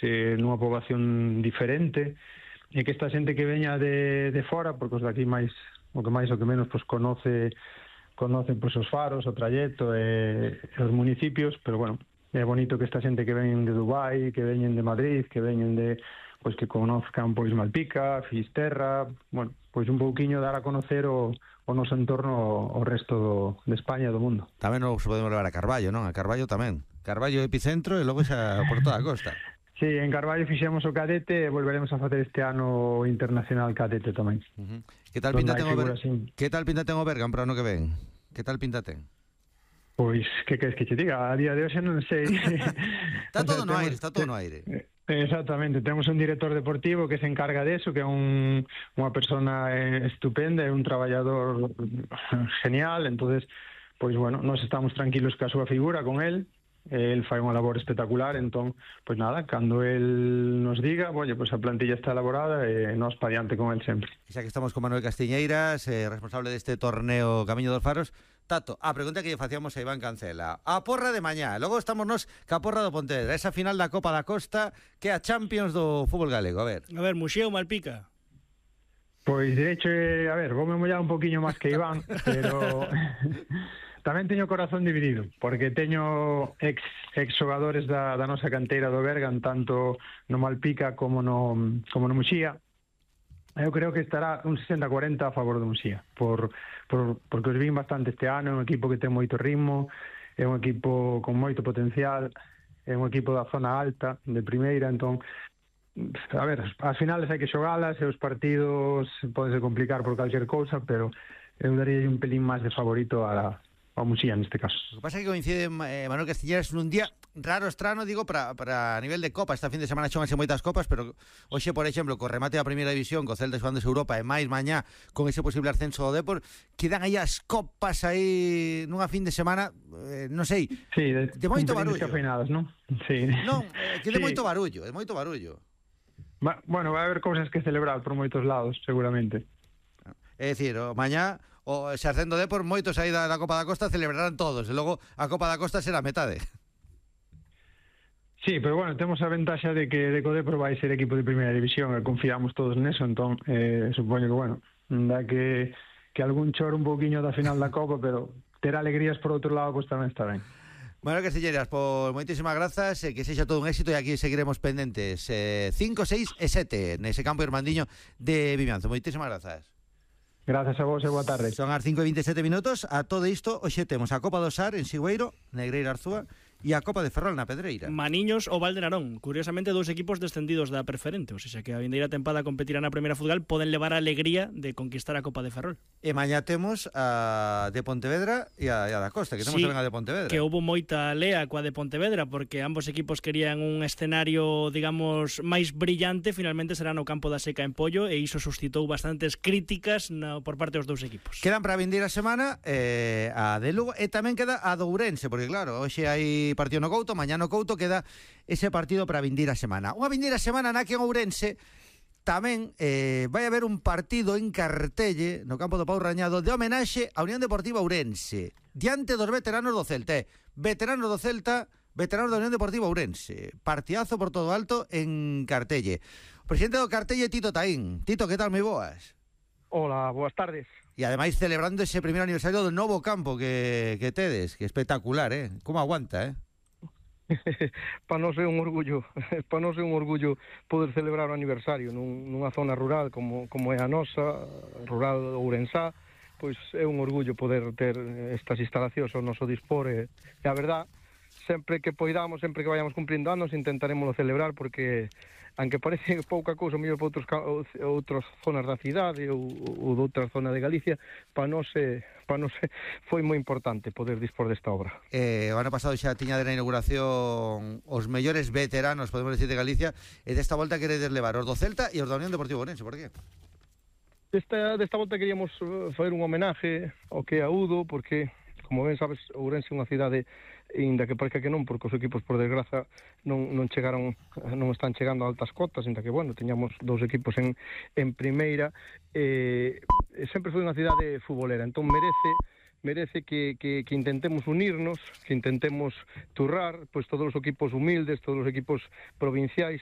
nunha poboación diferente, e que esta xente que veña de fora, porque os de aquí o que menos pois conocen pois os faros, o trayecto e os municipios, pero bueno, é bonito que esta xente que veñen de Dubai, que veñen de Madrid, que veñen de pois que conozcan pois Malpica, Fisterra, bueno, pois un pouquiño dar a conocer o noso entorno ao resto de España e do mundo. Tamén nos podemos levar a Carballo, non? A Carballo tamén. Carballo epicentro e logo xa por toda a costa. Sí, en Carballo fixemos o cadete e volveremos a facer este ano o internacional cadete tamén. Que tal pinta ten o Bergan para o ano que ven? Que tal pinta ten? Pois, que queres que che diga? A día de hoxe non sei. Está todo no aire. Exactamente, temos un director deportivo que se encarga de eso, que é unha persona estupenda, é un traballador genial, entonces, pois bueno, nós estamos tranquilos ca súa figura con él fai unha labor espectacular, entón, pois nada, cando él nos diga, oye, pois a plantilla está elaborada e nós pa diante con él sempre. Xa que estamos con Manuel Castiñeiras, responsable deste torneo Camiño dos Faros, Tato, a pregunta que lle facíamos a Iván Cancela. A porra de mañá, logo estamos nos ca porra do Pontevedra, esa final da Copa da Costa que é a Champions do fútbol galego. A ver, Muxía ou Malpica? Pois, de hecho, a ver, voume mollar un poquinho máis que Iván, pero tamén teño o corazón dividido, porque teño ex xogadores da nosa canteira do Bergan, tanto no Malpica como no Muxía. Eu creo que estará un 60-40 a favor do Muxía, porque os vin bastante este ano, é un equipo que ten moito ritmo, é un equipo con moito potencial, é un equipo da zona alta, de primeira, entón, a ver, as finales hai que xogalas e os partidos podense complicar por calquer cousa, pero eu daría un pelín máis de favorito ao Muxía neste caso. O que pasa é que coincide Manuel Castiñeiras nun día raro, estrano, digo, para nivel de Copa. Esta fin de semana xóganse moitas copas, pero hoxe, por exemplo, co remate da primeira división, co Celta xogando Europa e máis mañá con ese posible ascenso do Depor, quedan aí as copas aí nunha fin de semana, non sei, sí, de moito barullo. Descafeinadas, non? Sí. Non, que de moito barullo, Bueno, vai haber cousas que celebrar por moitos lados, seguramente. É dicir, mañá se ascendo Depor, moitos aí da Copa da Costa celebrarán todos, e logo a Copa da Costa será metade. Sí, pero bueno, temos a ventaxa de que o Depor vai ser equipo de primeira división e confiamos todos neso, entón supoño que, bueno, dá que algún choro un pouquiño da final da Copa, pero ter alegrías por outro lado, pois tamén está ben. Manuel Castiñeiras, por moitísimas grazas, que sexa todo un éxito e aquí seguiremos pendentes 5, 6 e 7 nese campo irmandiño de Vimianzo. Moitísimas grazas. Grazas a vos e boa tarde. Son as 5:27 minutos. A todo isto, hoxe temos a Copa do Sar en Sigüeiro, Negreira Arzúa, e a Copa de Ferrol na Pedreira. Maniños ou Val de Narón. Curiosamente, dous equipos descendidos da preferente, ou seja, que a vindeira tempada competirán na primeira futbol, poden levar a alegría de conquistar a Copa de Ferrol. E mañá temos a de Pontevedra e a da Costa, que temos tamén a de Pontevedra. Que houve moita lea coa de Pontevedra, porque ambos equipos querían un escenario, digamos, máis brillante, finalmente será no campo da Seca en Pollo, e iso suscitou bastantes críticas por parte dos dous equipos. Quedan para a vindeira semana a de Lugo, e tamén queda a do Ourense, porque claro, hoxe hai partido no Couto, mañá no Couto queda ese partido para a vindeira semana. Unha vindeira semana na que en Ourense tamén vai haber un partido en Cartelle, no campo do Pau Rañado, de homenaxe á Unión Deportiva Ourense, diante dos veteranos do Celta. Veteranos do Celta, veteranos da Unión Deportiva Ourense. Partidazo por todo alto en Cartelle. O presidente do Cartelle, Tito Taín. Tito, que tal, moi boas? Hola, boas tardes. E ademais celebrando ese primeiro aniversario do novo campo que tedes, que espectacular, Como aguanta, Para nós é un orgullo, poder celebrar o aniversario nunha zona rural como é a nosa, rural ourensá, pois é un orgullo poder ter estas instalacións ao noso dispor e a verdad, sempre que poidamos, sempre que vayamos cumprindo anos, intentaremos celebrar porque aunque parece pouca cousa mellor para outras zonas da cidade ou de outra zona de Galicia, para nós foi moi importante poder dispor desta obra. O ano pasado xa tiña de na inauguración os mellores veteranos, podemos decir, de Galicia, e desta volta queredes levar os do Celta e os da Unión Deportiva Ourense, por qué? Desta volta queríamos fazer un homenaje ao que é a Udo, porque, como ben sabes, Ourense é unha cidade, inda que parece que non, porque os equipos, por desgraza, non están chegando a altas cotas, inda que, bueno, teñamos dous equipos en primeira, sempre foi unha cidade futbolera, entón merece que intentemos unirnos, que intentemos turrar, pois todos os equipos humildes, todos os equipos provinciais,